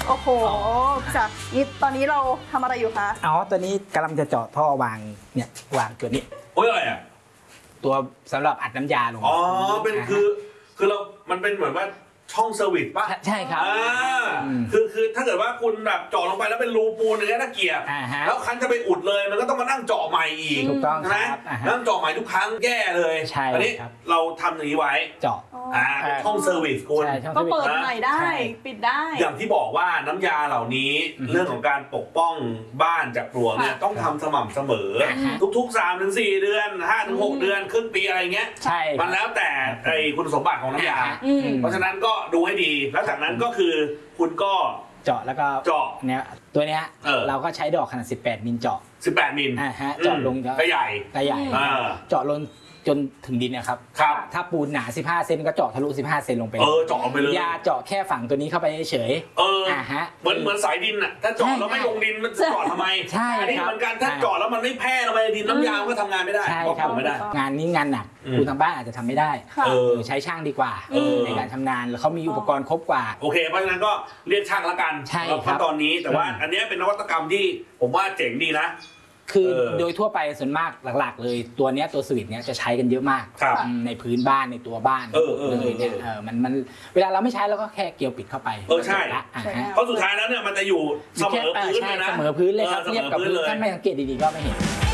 โอ้โหจ้ะนี่ตอนนี้เราทำอะไรอยู่คะอ๋อตัวนี้กำลังจะเจาะท่อวางเนี่ยวางตัวนี้โอ้ยอะไรอ่ะตัวสำหรับอัดน้ำยาลงอ๋อเป็นคือเรามันเป็นเหมือนว่าช่องเซอร์วิสป่ะใช่ครับคือถ้าเกิดว่าคุณแบบเจาะลงไปแล้วเป็นรูปูนอย่างเงี้ยน่าเกลียดแล้วคันจะไปอุดเลยมันก็ต้องมานั่งเจาะใหม่อีกถูกต้องครับนั่งเจาะใหม่ทุกครั้งแย่เลยใช่อันนี้เราทำอย่างนี้ไว้เจาะเป็นช่องเซอร์วิสคุณก็เปิดใหม่ได้ปิดได้อย่างที่บอกว่าน้ำยาเหล่านี้เรื่องของการปกป้องบ้านจากปลวกเนี่ยต้องทำสม่ำเสมอทุกๆ 3-4 เดือน 5-6 เดือนครึ่งปีอะไรเงี้ยมันแล้วแต่คุณสมบัติของน้ำยาเพราะฉะนั้นก็ดูให้ดีแล้วจากนั้นก็คือคุณก็เจาะแล้วก็เจาะเนี่ยตัวเนี้ยเราก็ใช้ดอกขนาด18มิลเจาะ 18มิลเจาะลงก็ใหญ่เจาะลงจนถึงดินนะครับถ้าปูนหนา15เซนก็เจาะทะลุ15เซนลงไปเจาะไปเลยยาเจาะแค่ฝั่งตัวนี้เข้าไปเฉยเหมือนสายดินอ่ะถ้าเจาะแล้วไม่ลงดินมันจะเจาะทำไมอันนี้เหมือนกันถ้าเจาะแล้วมันไม่แพร่ลงไปในดินน้ำยาก็ทำงานไม่ได้ใช่ครับไม่ได้งานนี้งานหนักคุณทางบ้านอาจจะทำไม่ได้ใช้ช่างดีกว่าในการทำงานแล้วเขามีอุปกรณ์ครบกว่าโอเคเพราะฉะนั้นก็เรียกช่างละกันขั้นตอนนี้แต่ว่าอันนี้เป็นนวัตกรรมที่ผมว่าเจ๋งดีนะคือโดยทั่วไปส่วนมากหลักๆเลยตัวนี้ตัวสวิตช์เนี้ยจะใช้กันเยอะมากในพื้นบ้านในตัวบ้านเลยเนี่ยมันเวลาเราไม่ใช้เราก็แค่เกี่ยวปิดเข้าไปใช่เพราะสุดท้ายแล้วเนี่ยมันจะอยู่เสมอพื้นเลยนะเสมอพื้นเลยครับเทียบกับพื้นถ้าไม่สังเกตดีๆก็ไม่เห็น